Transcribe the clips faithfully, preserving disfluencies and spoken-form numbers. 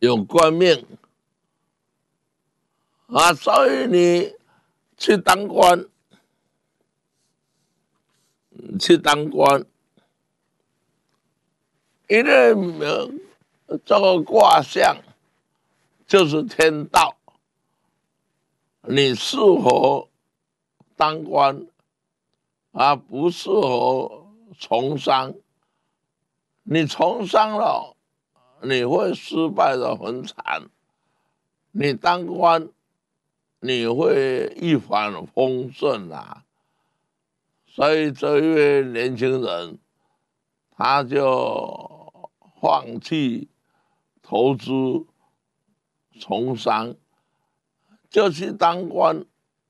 有官命啊，所以你去当官，去当官，因为这个卦象就是天道，你适合当官啊，不适合从商。你从商了，你会失败的很惨；你当官，你会一帆风顺啊。所以这一位年轻人，他就放弃投资从商，就去当官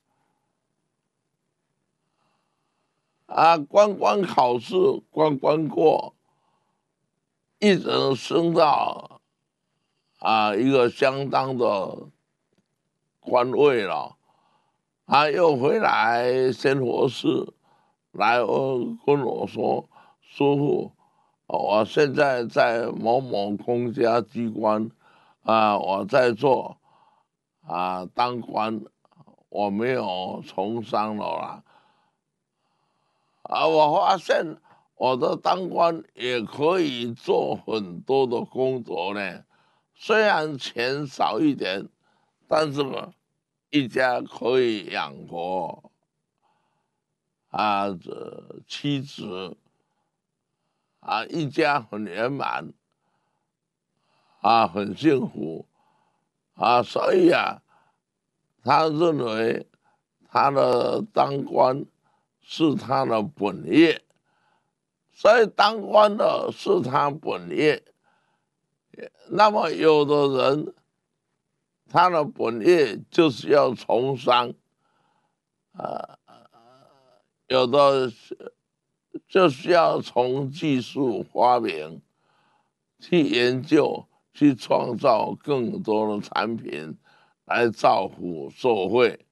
啊，关关考试关关过，一直升到啊一个相当的官位了，他又回来仙佛寺来跟我说：“师父，我现在在某某公家机关啊，我在做啊当官，我没有从商了啦。啊，我发现我的当官也可以做很多的工作呢，虽然钱少一点，但是呢，一家可以养活啊这妻子啊，一家很圆满啊，很幸福啊，所以啊，他认为他的当官是他的本业。”所以当官的是他本业，那么有的人他的本业就是要从商，啊，有的就是要从技术发明去研究，去创造更多的产品来造福社会。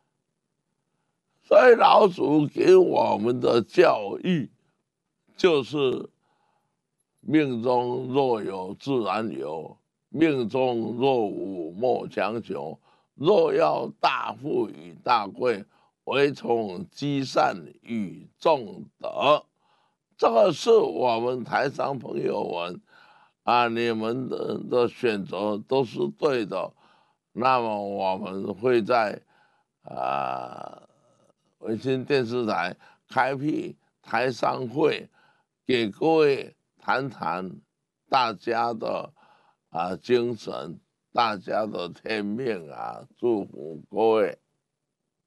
所以老祖给我们的教育就是命中若有自然有，命中若无莫强求。若要大富与大贵，唯从积善与众德。这个是我们台商朋友们啊，你们的的选择都是对的。那么我们会在啊卫星电视台开辟台商会，给各位谈谈大家的啊精神，大家的天命啊，祝福各位。